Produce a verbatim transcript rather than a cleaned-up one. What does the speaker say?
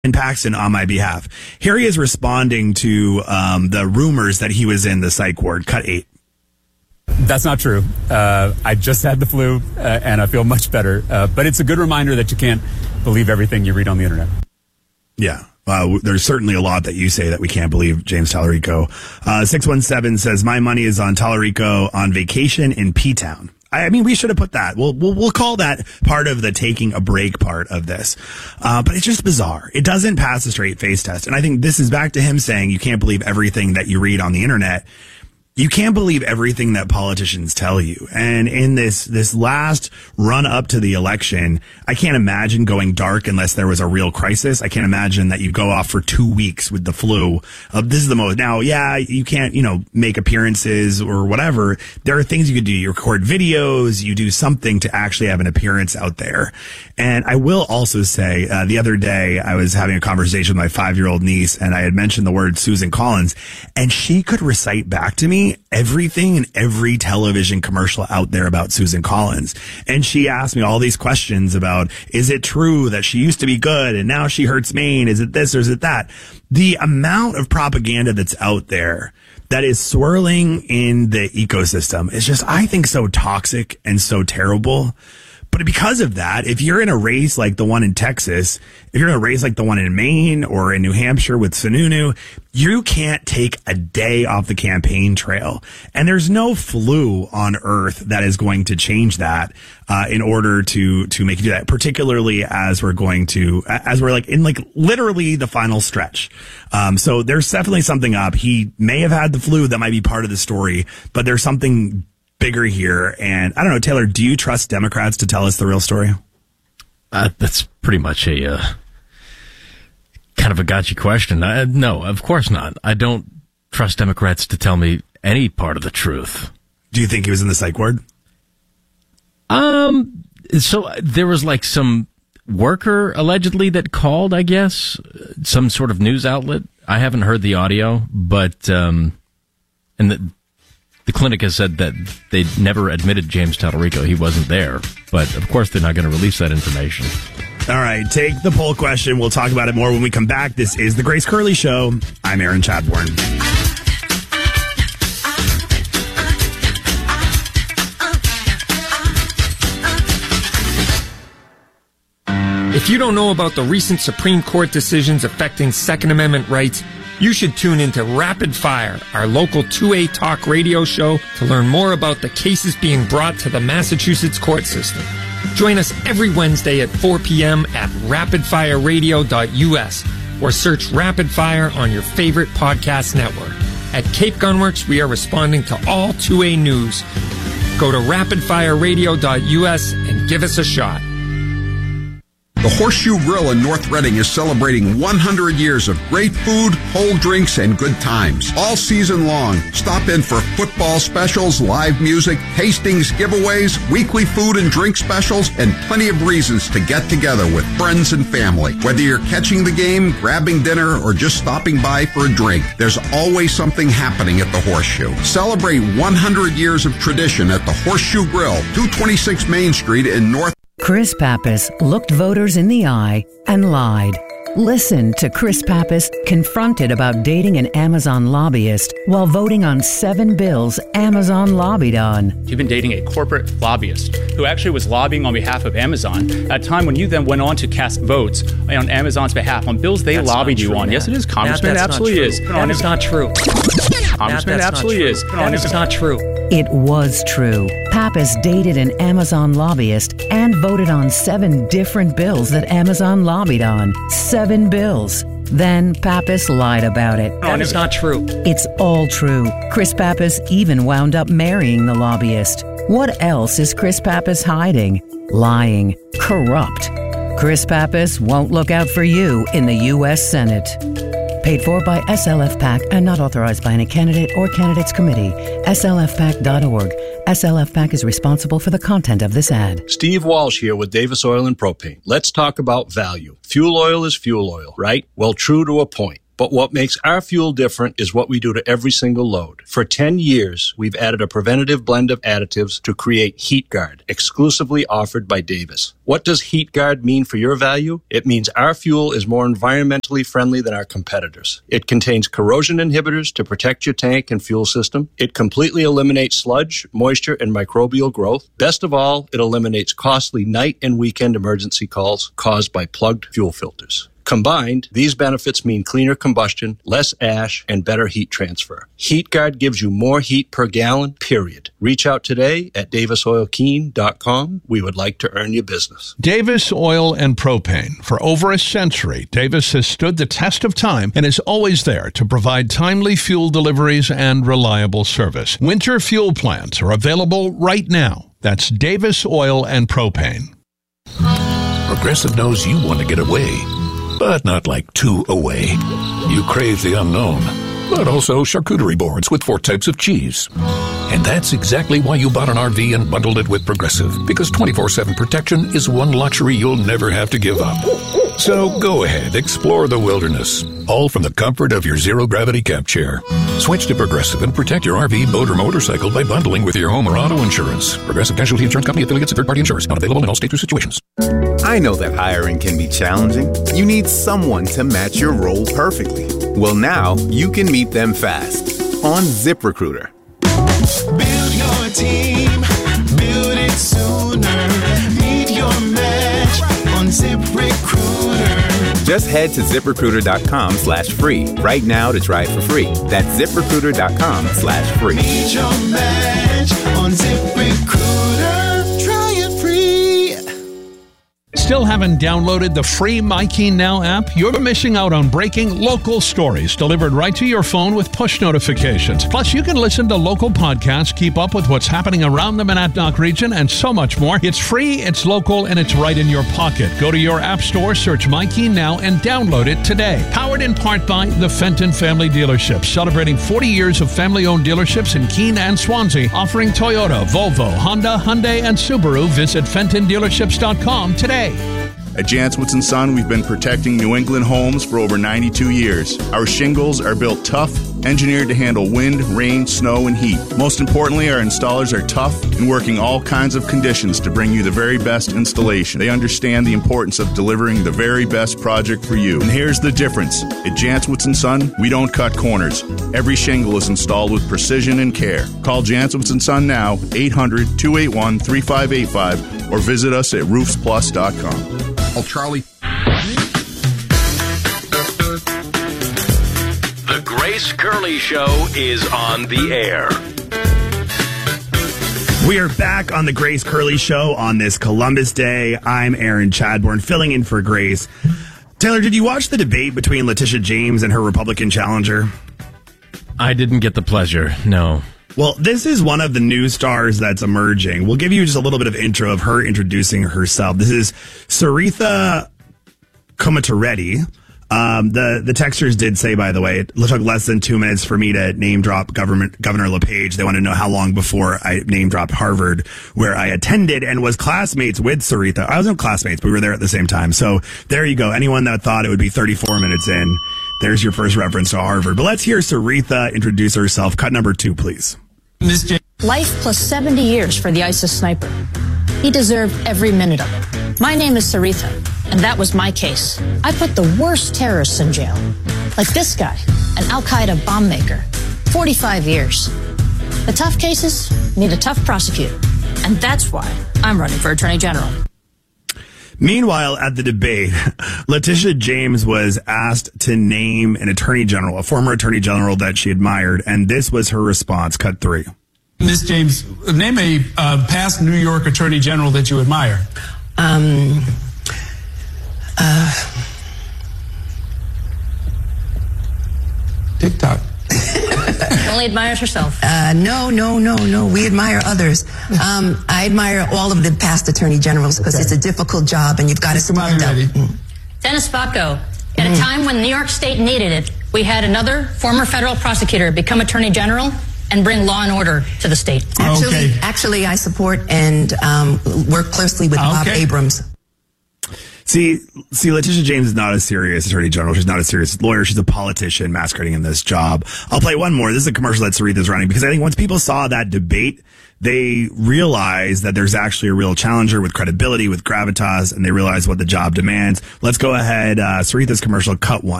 in Paxton on my behalf. Here he is responding to um, the rumors that he was in the psych ward. Cut eight. That's not true. Uh, I just had the flu, uh, and I feel much better. Uh, but it's a good reminder that you can't believe everything you read on the internet. Yeah. Uh, there's certainly a lot that you say that we can't believe, James Tallarico. Uh, six one seven says, my money is on Tallarico on vacation in P-Town. I mean, we should have put that. We'll, we'll, we'll call that part of the taking a break part of this. Uh, but it's just bizarre. It doesn't pass a straight face test. And I think this is back to him saying you can't believe everything that you read on the internet. You can't believe everything that politicians tell you. And in this, this last run up to the election, I can't imagine going dark unless there was a real crisis. I can't imagine that you go off for two weeks with the flu. Uh, this is the most. Now, yeah, you can't, you know, make appearances or whatever. There are things you could do. You record videos, you do something to actually have an appearance out there. And I will also say, uh, the other day I was having a conversation with my five-year-old niece and I had mentioned the word Susan Collins and she could recite back to me everything in every television commercial out there about Susan Collins. And she asked me all these questions about, is it true that she used to be good and now she hurts Maine? Is it this or is it that? The amount of propaganda that's out there that is swirling in the ecosystem is just, I think, so toxic and so terrible. But because of that, if you're in a race like the one in Texas, if you're in a race like the one in Maine or in New Hampshire with Sununu, you can't take a day off the campaign trail. And there's no flu on earth that is going to change that, uh, in order to, to make you do that, particularly as we're going to, as we're like in like literally the final stretch. Um, so there's definitely something up. He may have had the flu. That might be part of the story, but there's something bigger here. And I don't know, Taylor, do you trust Democrats to tell us the real story? Uh, that's pretty much a uh, kind of a gotcha question. I, no, of course not. I don't trust Democrats to tell me any part of the truth. Do you think he was in the psych ward? Um, so there was like some worker allegedly that called, I guess, some sort of news outlet. I haven't heard the audio, but um, and the. The clinic has said that they never admitted James Tallarico. He wasn't there. But, of course, they're not going to release that information. All right, take the poll question. We'll talk about it more when we come back. This is The Grace Curley Show. I'm Aaron Chadbourne. If you don't know about the recent Supreme Court decisions affecting Second Amendment rights, you should tune into Rapid Fire, our local two A talk radio show, to learn more about the cases being brought to the Massachusetts court system. Join us every Wednesday at four p.m. at rapid fire radio dot u s or search Rapid Fire on your favorite podcast network. At Cape Gunworks, we are responding to all two A news. Go to rapid fire radio dot u s and give us a shot. The Horseshoe Grill in North Reading is celebrating one hundred years of great food, cold drinks, and good times. All season long, stop in for football specials, live music, tastings, giveaways, weekly food and drink specials, and plenty of reasons to get together with friends and family. Whether you're catching the game, grabbing dinner, or just stopping by for a drink, there's always something happening at the Horseshoe. Celebrate one hundred years of tradition at the Horseshoe Grill, two twenty-six Main Street in North. Chris Pappas looked voters in the eye and lied. Listen to Chris Pappas confronted about dating an Amazon lobbyist while voting on seven bills Amazon lobbied on. You've been dating a corporate lobbyist who actually was lobbying on behalf of Amazon at a time when you then went on to cast votes on Amazon's behalf on bills they that's lobbied you true, on. Matt. Yes, it is, Congressman. Matt, It absolutely is. That is not true. Congressman, it absolutely is. That is not true. It was true. Pappas dated an Amazon lobbyist and voted on seven different bills that Amazon lobbied on. Seven bills. Then Pappas lied about it. That is not true. It's all true. Chris Pappas even wound up marrying the lobbyist. What else is Chris Pappas hiding? Lying. Corrupt. Chris Pappas won't look out for you in the U S Senate. Paid for by S L F PAC and not authorized by any candidate or candidates committee. S L F pac dot org. S L F PAC is responsible for the content of this ad. Steve Walsh here with Davis Oil and Propane. Let's talk about value. Fuel oil is fuel oil, right? Well, true to a point. But what makes our fuel different is what we do to every single load. For ten years, we've added a preventative blend of additives to create HeatGuard, exclusively offered by Davis. What does HeatGuard mean for your value? It means our fuel is more environmentally friendly than our competitors. It contains corrosion inhibitors to protect your tank and fuel system. It completely eliminates sludge, moisture, and microbial growth. Best of all, it eliminates costly night and weekend emergency calls caused by plugged fuel filters. Combined, these benefits mean cleaner combustion, less ash, and better heat transfer. HeatGuard gives you more heat per gallon, period. Reach out today at davis oil keen dot com. We would like to earn your business. Davis Oil and Propane. For over a century, Davis has stood the test of time and is always there to provide timely fuel deliveries and reliable service. Winter fuel plans are available right now. That's Davis Oil and Propane. Progressive knows you want to get away, but not like two away. You crave the unknown, but also charcuterie boards with four types of cheese. And that's exactly why you bought an R V and bundled it with Progressive, because twenty-four seven protection is one luxury you'll never have to give up. So go ahead, explore the wilderness, all from the comfort of your zero-gravity camp chair. Switch to Progressive and protect your R V, boat, or motorcycle by bundling with your home or auto insurance. Progressive Casualty Insurance Company, affiliates, and third-party insurers. Not available in all states or situations. I know that hiring can be challenging. You need someone to match your role perfectly. Well, now you can meet them fast on ZipRecruiter. Build your team, build it sooner. Meet your match on ZipRecruiter. Just head to ZipRecruiter.com slash free right now to try it for free. That's ZipRecruiter.com slash free. Meet your match on ZipRecruiter. Try it free. Still haven't downloaded the free MyKeen Now app? You're missing out on breaking local stories delivered right to your phone with push notifications. Plus, you can listen to local podcasts, keep up with what's happening around the Monadnock region, and so much more. It's free, it's local, and it's right in your pocket. Go to your app store, search MyKeen Now, and download it today. Powered in part by the Fenton Family Dealerships, celebrating forty years of family-owned dealerships in Keene and Swansea, offering Toyota, Volvo, Honda, Hyundai, and Subaru. Visit fenton dealerships dot com today. At Janswitz and Son, we've been protecting New England homes for over ninety-two years. Our shingles are built tough, engineered to handle wind, rain, snow, and heat. Most importantly, our installers are tough and working all kinds of conditions to bring you the very best installation. They understand the importance of delivering the very best project for you. And here's the difference. At Janswitz and Son, we don't cut corners. Every shingle is installed with precision and care. Call Janswitz and Son now, eight hundred, two eight one, three five eight five, or visit us at roofs plus dot com. Oh, Charlie. The Grace Curley Show is on the air. We are back on the Grace Curley Show on this Columbus Day. I'm Aaron Chadbourne, filling in for Grace. Taylor, did you watch the debate between Letitia James and her Republican challenger? I didn't get the pleasure, no. Well, this is one of the new stars that's emerging. We'll give you just a little bit of intro of her introducing herself. This is Saritha Komatareddy. Um, the, the texters did say, by the way, it took less than two minutes for me to name drop government, Governor LePage. They want to know how long before I name dropped Harvard, where I attended and was classmates with Saritha. I wasn't classmates, but we were there at the same time. So there you go. Anyone that thought it would be thirty-four minutes in, there's your first reference to Harvard. But let's hear Saritha introduce herself. Cut number two, please. Life plus seventy years for the ISIS sniper. He deserved every minute of it. My name is Saritha, and that was my case. I put the worst terrorists in jail. Like this guy, an Al-Qaeda bomb maker. forty-five years. The tough cases need a tough prosecutor. And that's why I'm running for Attorney General. Meanwhile, at the debate, Letitia James was asked to name an attorney general, a former attorney general that she admired, and this was her response. Cut three. Miz James, name a uh, past New York attorney general that you admire. Um, uh, TikTok. Only admires herself. Uh, no, no, no, no. We admire others. Um, I admire all of the past attorney generals because okay. It's a difficult job and you've got to stand up. Mm. Dennis Botko. At mm. a time when New York State needed it, we had another former federal prosecutor become attorney general and bring law and order to the state. Actually, okay. actually I support and um, work closely with okay. Bob Abrams. See, see, Letitia James is not a serious attorney general. She's not a serious lawyer. She's a politician masquerading in this job. I'll play one more. This is a commercial that Saritha's running because I think once people saw that debate, they realized that there's actually a real challenger with credibility, with gravitas, and they realize what the job demands. Let's go ahead. Uh, Saritha's commercial, cut one.